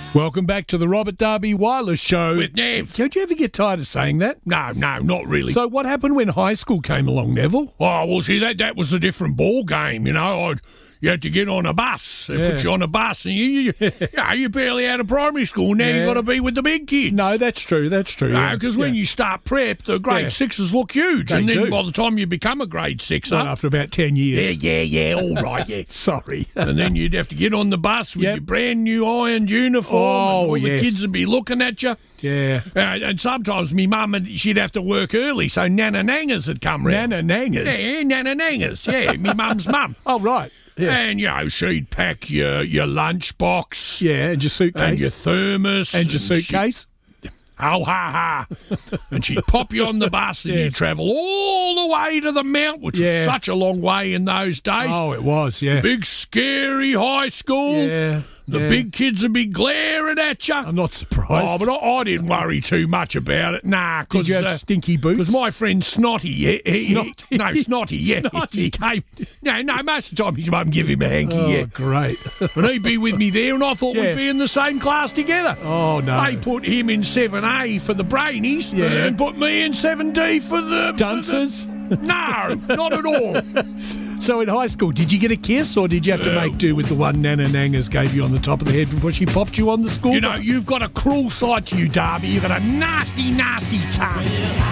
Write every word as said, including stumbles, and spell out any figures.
Welcome back to the Robert Darby Wireless Show. With Nev. Don't you ever get tired of saying that? No, no, not really. So what happened when high school came along, Neville? Oh, well, see, that, that was a different ball game, you know. I'd, you had to get on a bus. They Yeah. put you on a bus, and you, you, you, know, you're barely out of primary school. Now Yeah. you've got to be with the big kids. No, that's true, that's true. yeah. Because when Yeah. you start prep, the grade Yeah. sixes look huge. They and then do. by the time you become a grade sixer, Well, after about ten yeah, years. yeah, yeah, all right, yeah. Sorry. And then you'd have to get on the bus with Yep. your brand new ironed uniform. Oh, and all yes. the kids would be looking at you. Yeah. Uh, and sometimes me mum, and she'd have to work early, so Nana Nangas would come round. Nana Nangas. Yeah, Nana Nangas, yeah, me mum's mum. Oh, right. Yeah. And, you know, she'd pack your, your lunch box Yeah, and your suitcase. and your thermos. And your she- suitcase. Oh, ha, ha. And she'd pop you on the bus and Yes. you'd travel all the way to the Mount, which Yeah. was such a long way in those days. Oh, it was, yeah. Big, scary high school. Yeah. The yeah. big kids would be glaring at you. I'm not surprised. Oh, but I, I didn't worry too much about it. Nah, Did you have uh, stinky boots? Because my friend Snotty, he, he, Snotty? he- no, Snotty, yeah, Snotty. he came. No, no, most of the time his mum give him a hanky, Oh, yeah. great. And he'd be with me there, and I thought Yeah. we'd be in the same class together. Oh, no. They put him in seven A for the brainies, Yeah. and put me in seven D for the Dunces? for the- no, not at all. So in high school, did you get a kiss or did you have to make do with the one Nana Nangas gave you on the top of the head before she popped you on the school You know, bus? you've got a cruel side to you, Darby. You've got a nasty, nasty tongue.